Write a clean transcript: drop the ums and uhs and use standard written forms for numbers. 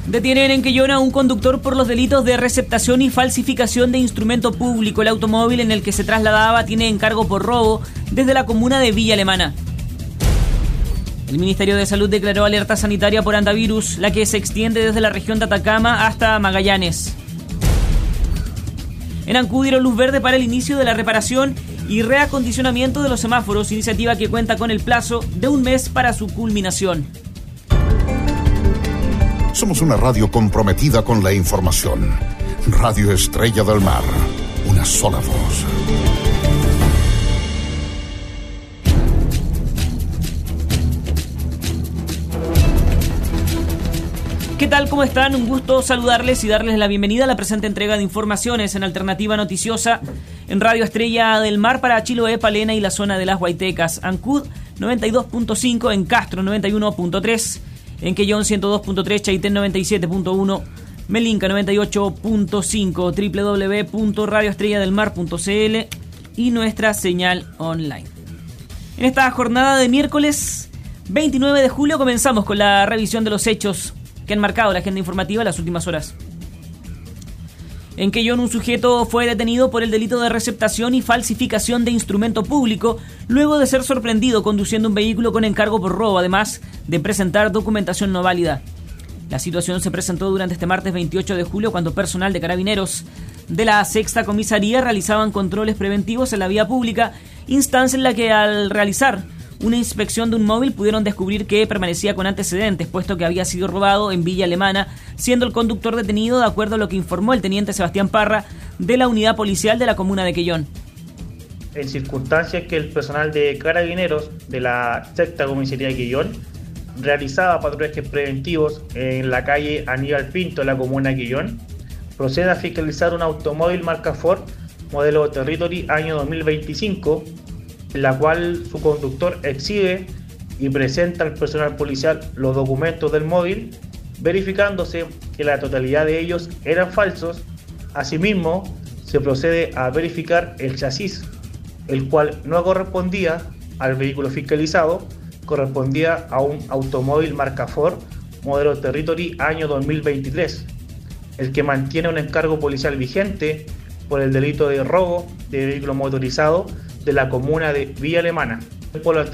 Detienen en Quellón a un conductor por los delitos de receptación y falsificación de instrumento público. El automóvil en el que se trasladaba tiene encargo por robo desde la comuna de Villa Alemana. El Ministerio de Salud declaró alerta sanitaria por hantavirus, la que se extiende desde la región de Atacama hasta Magallanes. En Ancud dieron luz verde para el inicio de la reparación y reacondicionamiento de los semáforos, iniciativa que cuenta con el plazo de un mes para su culminación. Somos una radio comprometida con la información. Radio Estrella del Mar, una sola voz. ¿Qué tal? ¿Cómo están? Un gusto saludarles y darles la bienvenida a la presente entrega de informaciones en Alternativa Noticiosa en Radio Estrella del Mar para Chiloé, Palena y la zona de las Huaytecas. Ancud 92.5, en Castro 91.3, en Quellón 102.3, Chaitén 97.1, Melinca 98.5, www.radioestrelladelmar.cl y nuestra señal online. En esta jornada de miércoles 29 de julio comenzamos con la revisión de los hechos que han marcado la agenda informativa en las últimas horas. En Quellón, un sujeto fue detenido por el delito de receptación y falsificación de instrumento público, luego de ser sorprendido conduciendo un vehículo con encargo por robo, además de presentar documentación no válida. La situación se presentó durante este martes 28 de julio, cuando personal de Carabineros de la Sexta Comisaría realizaban controles preventivos en la vía pública, instancia en la que al realizar una inspección de un móvil pudieron descubrir que permanecía con antecedentes, puesto que había sido robado en Villa Alemana, siendo el conductor detenido de acuerdo a lo que informó el teniente Sebastián Parra de la unidad policial de la comuna de Quellón. En circunstancias que el personal de Carabineros de la Sexta Comisaría de Quellón realizaba patrullajes preventivos en la calle Aníbal Pinto de la comuna de Quellón, procede a fiscalizar un automóvil marca Ford, modelo Territory año 2025, en la cual su conductor exhibe y presenta al personal policial los documentos del móvil, verificándose que la totalidad de ellos eran falsos. Asimismo, se procede a verificar el chasis, el cual no correspondía al vehículo fiscalizado, correspondía a un automóvil marca Ford, modelo Territory año 2023, el que mantiene un encargo policial vigente por el delito de robo de vehículo motorizado de la comuna de Villa Alemana. Por lo